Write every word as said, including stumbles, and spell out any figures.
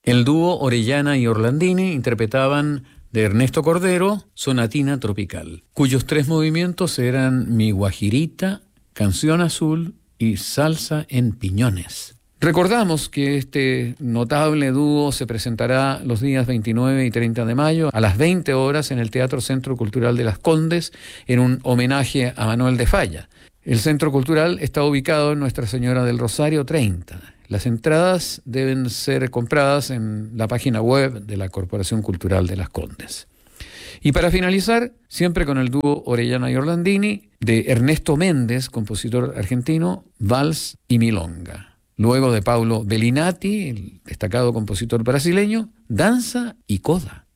El dúo Orellana y Orlandini interpretaban de Ernesto Cordero, Sonatina Tropical, cuyos tres movimientos eran Mi Guajirita, Canción Azul y Salsa en Piñones. Recordamos que este notable dúo se presentará los días veintinueve y treinta de mayo a las veinte horas en el Teatro Centro Cultural de Las Condes en un homenaje a Manuel de Falla. El Centro Cultural está ubicado en Nuestra Señora del Rosario treinta. Las entradas deben ser compradas en la página web de la Corporación Cultural de Las Condes. Y para finalizar, siempre con el dúo Orellana y Orlandini, de Ernesto Méndez, compositor argentino, Vals y Milonga. Luego de Paulo Bellinati, el destacado compositor brasileño, Danza y Coda.